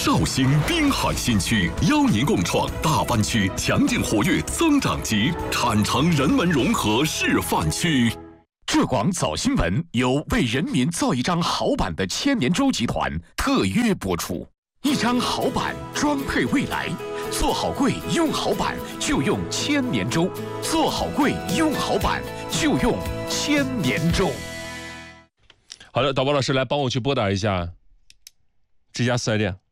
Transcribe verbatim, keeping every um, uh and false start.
绍兴滨海新区邀您共创大湾区强劲活跃增长极产城人文融合示范区。 浙广早新闻由为人民造一张好版的千年舟集团特约播出。一张好版装配未来，做好柜用好版就用千年舟，做好柜用好版就用千年舟。 好的，导播老师来帮我去拨打一下这家四 S 店。